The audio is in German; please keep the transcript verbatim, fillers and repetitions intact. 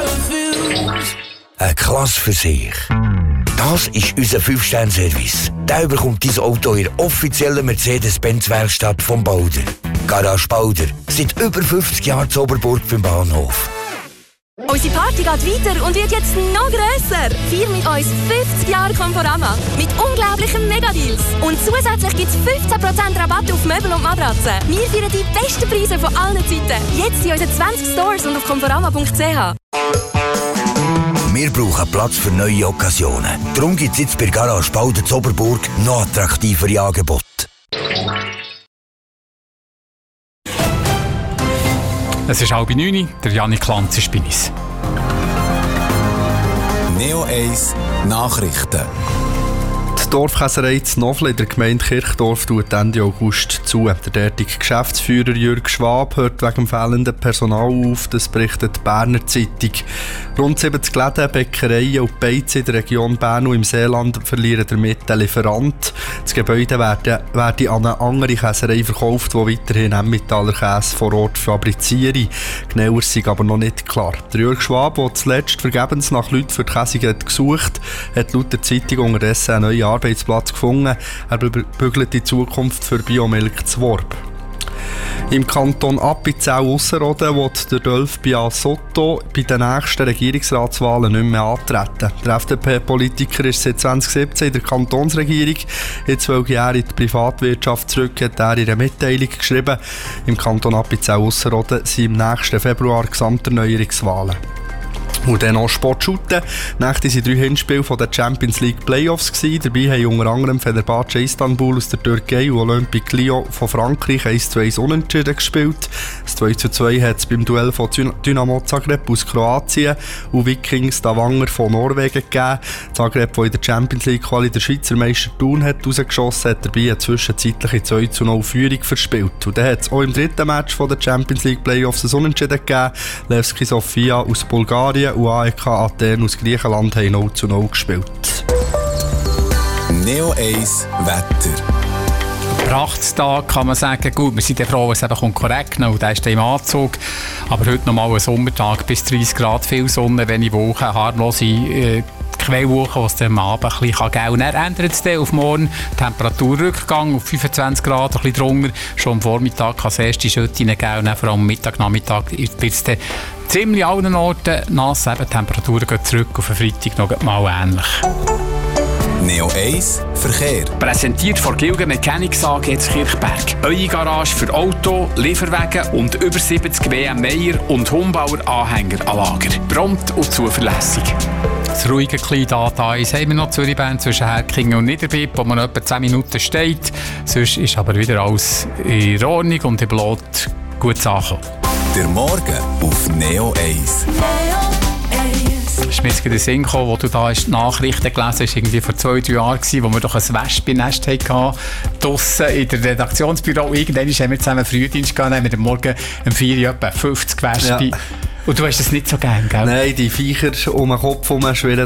Eine Klasse für sich. Das ist unser fünf Sterne Service. Der bekommt dein Auto in der offiziellen Mercedes-Benz-Werkstatt vom Bauder. Garage Bauder. Seit über fünfzig Jahren in Oberburg beim Bahnhof. Unsere Party geht weiter und wird jetzt noch grösser. Feier mit uns fünfzig Jahre Conforama. Mit unglaublichen Megadeals. Und zusätzlich gibt es fünfzehn Prozent Rabatt auf Möbel und Matratzen. Wir feiern die besten Preise von allen Zeiten. Jetzt in unseren zwanzig Stores und auf conforama punkt c h. Wir brauchen Platz für neue Occasionen. Darum gibt es jetzt bei Garage Bauder in Oberburg noch attraktivere Angebote. Es ist halb neun, der Janik Lanz ist bei uns. Neo eins Nachrichten. Die Dorfkäserei Znofle in der Gemeinde Kirchdorf tut Ende August zu. Der derartige Geschäftsführer Jürg Schwab hört wegen dem fehlenden Personal auf, das berichtet die Berner Zeitung. Rund siebzig Läden, Bäckereien und Beizen in der Region Bern und im Seeland verlieren damit den Lieferant. Das Gebäude werde, werde an eine andere Käserei verkauft, die weiterhin Emmentaler Käse vor Ort fabriziere. Genauer sei aber noch nicht klar. Der Jürg Schwab, der zuletzt vergebens nach Leuten für die Käsung gesucht hat, laut der Zeitung unterdessen eine neue Arbeitsplatz gefunden. Er bügelt die Zukunft für Biomilch zu Worb. Im Kanton Appenzell-Ausserrhoden will der Dolf Biasotto bei den nächsten Regierungsratswahlen nicht mehr antreten. Der F D P-Politiker ist seit zwanzig siebzehn in der Kantonsregierung. Jetzt zwölf Jahre in die Privatwirtschaft zurück, hat er in einer Mitteilung geschrieben. Im Kanton Appenzell-Ausserrhoden sind im nächsten Februar Gesamterneuerungswahlen. Und dann noch Sportschuten. Nächte waren drei Hinspiele von der Champions League Playoffs gewesen. Dabei haben unter anderem Fenerbahce Istanbul aus der Türkei und Olympique Lyon von Frankreich eins zu eins unentschieden gespielt. Das zwei zu zwei hat es beim Duell von Dynamo Zagreb aus Kroatien und Vikings Stavanger von Norwegen gegeben. Zagreb, der in der Champions League Quali der Schweizer Meister Thun hat rausgeschossen, hat dabei eine zwischenzeitliche zwei zu null Führung verspielt. Und dann hat es auch im dritten Match von der Champions League Playoffs ein Unentschieden gegeben. Levski Sofia aus Bulgarien und A E K Athen aus Griechenland haben null zu null gespielt. Neo eins Wetter. Prachtstag kann man sagen, gut, wir sind ja froh, es eben korrekt kommt, der ist im Anzug. Aber heute nochmal ein Sommertag, bis dreißig Grad, viel Sonne, wenn ich Woche, harmlose äh, Quellwoche, die es dann am Abend ein bisschen geben kann. Dann ändert es dann auf morgen Temperaturrückgang auf fünfundzwanzig Grad, ein bisschen drunter. Schon am Vormittag kann es erste Schütte geben und dann vor allem Mittag, Nachmittag wird es dann ziemlich an allen Orten nass. Eben, die Temperaturen gehen zurück, auf den Freitag noch mal ähnlich. Neo eins Verkehr. Präsentiert von Gilgen Mechanics A G zu Kirchberg. Eure Garage für Auto, Lieferwagen und über siebzig W M Meyer und Humbauer Anhänger an Lager. Prompt und zuverlässig. Das ruhige kleine Data eins haben wir noch Zürich-Bern zwischen Herkingen und Niederbipp, wo man etwa zehn Minuten steht. Sonst ist aber wieder alles in Ordnung und im Blut gut Sachen. Der Morgen auf Neo eins. Es ist mir jetzt in den Sinn gekommen, wo du da die Nachrichten gelesen hast, irgendwie vor zwei, drei Jahren, wo wir doch ein Wespennest hatten, draussen in der Redaktionsbüro. Irgendwann haben wir zusammen Frühdienst gegangen, haben wir am Morgen um vier Uhr etwa fünfzig Wespen. Ja. Und du hast das nicht so gern, gell? Nein, die Viecher um den Kopf herum schwirren